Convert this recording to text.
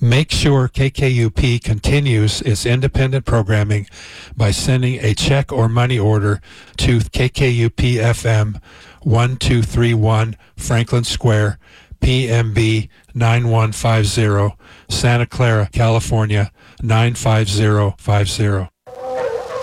Make sure KKUP continues its independent programming by sending a check or money order to KKUP FM 1231 Franklin Square, PMB 9150, Santa Clara, California 95050.